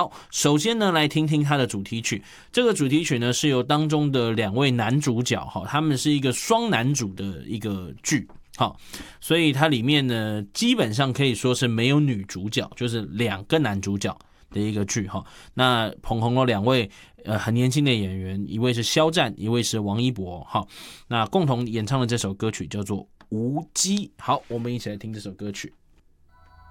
好，首先呢，来听听它的主题曲。这个主题曲呢，是由当中的2位男主角，他们是一个双男主的一个剧。好，所以它里面呢，基本上可以说是没有女主角，就是2个男主角的一个剧。那捧红了2位很年轻的演员，一位是肖战，一位是王一博。好，那共同演唱的这首歌曲叫做《无羁》。好，我们一起来听这首歌曲。